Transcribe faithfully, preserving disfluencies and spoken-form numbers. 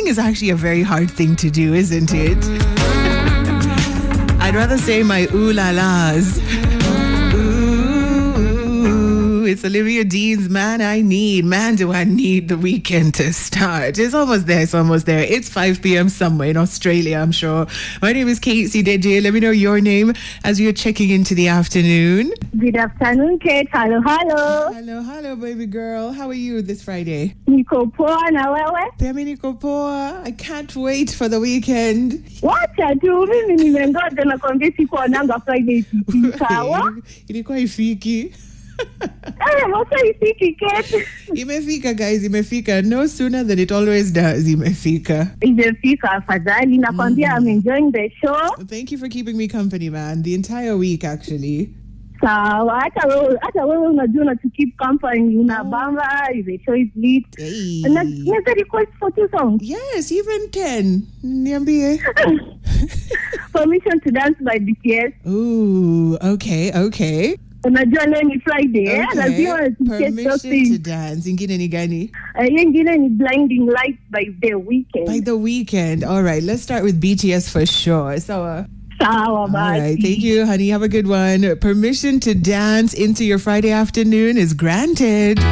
is actually a very hard thing to do, isn't it? I'd rather say my ooh la las. It's Olivia Dean's Man I Need. Man, do I need the weekend to start. It's almost there. It's almost there. It's five p.m. somewhere in Australia, I'm sure. My name is Casey Deji. Let me know your name as you're checking into the afternoon. Good afternoon, Kate. Hello, hello. Hello, hello, baby girl. How are you this Friday? Niko poa na wewe? Pemi niko poa. I can't wait for the weekend. Wacha tu, mimi nimengoja na kuambia siku onanga Friday sawa? Ilikuwa ifiki. Eh, what's ifiki, Kate? Imefika, guys, imefika. No sooner than it always does. Imefika. Imefika afadhali. Nakwambia, I'm enjoying the show. Thank you for keeping me company, man. The entire week, actually. Sawa, hata wewe hata wewe unajua na to keep company unabamba, the show is lit. Hey. And I request for two songs. Yes, even ten. Niambie. Permission to Dance by B T S. Ooh, okay, okay. Unajua leo ni Friday, eh? Lazima Permission to Dance. Ingine ni gani? Uh, ingine ni Blinding Lights by The Weeknd. By The Weeknd. All right, let's start with B T S for sure. So, uh, Sawa, all right, thank you, honey. Have a good one. Permission to dance into your Friday afternoon is granted.